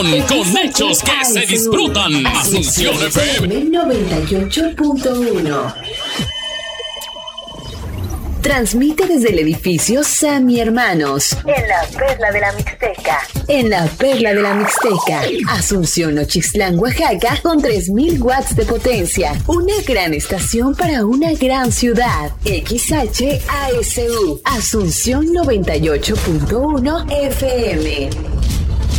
Con hechos que se disfrutan. Asunción FM 98.1. Transmite desde el edificio Sammy Hermanos. En la Perla de la Mixteca. En la Perla de la Mixteca. Asunción, Nochistlán, Oaxaca, con 3.000 watts de potencia. Una gran estación para una gran ciudad. XHASU. Asunción 98.1 FM.